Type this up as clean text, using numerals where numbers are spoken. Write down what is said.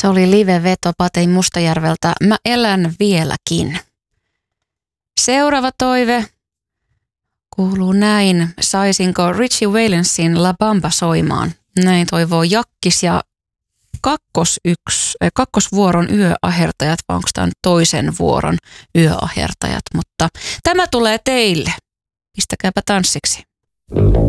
Se oli live-veto Patei Mustajärveltä. Mä elän vieläkin. Seuraava toive kuuluu näin. Saisinko Richie Valensin La Bamba soimaan? Näin toivoo Jakkis ja kakkosvuoron yöahertajat, vai onko tämä toisen vuoron yöahertajat? Mutta tämä tulee teille. Pistäkääpä tanssiksi.